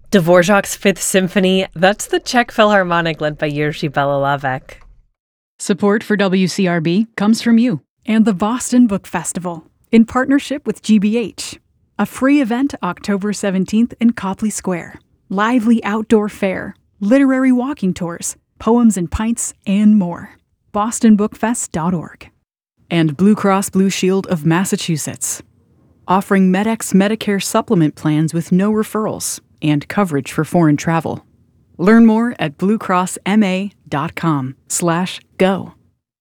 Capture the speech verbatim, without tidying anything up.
Dvorak's Fifth Symphony, that's the Czech Philharmonic led by Jiří Belalavek. Support for W C R B comes from you and the Boston Book Festival, in partnership with G B H. A free event October seventeenth in Copley Square. Lively outdoor fare, literary walking tours, poems and pints, and more. boston book fest dot org. And Blue Cross Blue Shield of Massachusetts, offering MedX Medicare supplement plans with no referrals and coverage for foreign travel. Learn more at bluecrossma.com slash go.